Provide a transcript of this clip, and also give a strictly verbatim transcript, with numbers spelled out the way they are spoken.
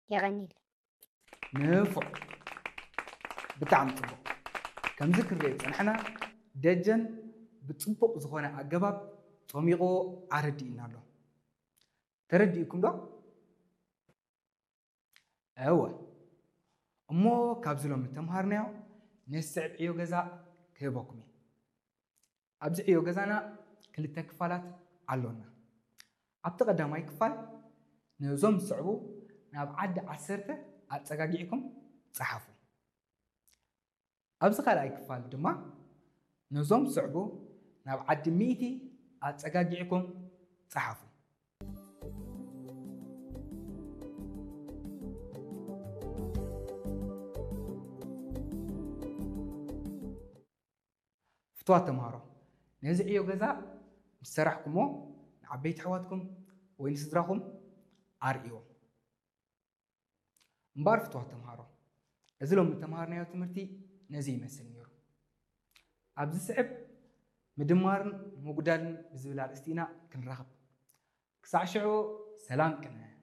يغني نفع بتعم صبو كم ذكر ليت نحنا دجن بتصبق زخونة أجباب طميقو عردي نالو ترديكم ده أوه أمو كابزلهم التمهارناو نسعب إيو جزاء كيبوكمي أبز إيو جزانا كل التكفالات علونا أبتقد ما يكفال نزوم صعبو نابعد عسرته أتساقيكم صحفو أبز خلا يكفال دما نزوم صعبو نابعد ميتي أتساقيكم صحفو فتوات تمهارو نزع إيو جزاء مسترحكمو نعبيت حواتكم وين سدراكم أرئيو مبار فتوات تمهارو أزلهم التمهارنا يا تمرتي نزي مسل نيرو أبز سعب مدمارن مقدارن بزبلال استينا كنرهب كسعشعو سلام كنا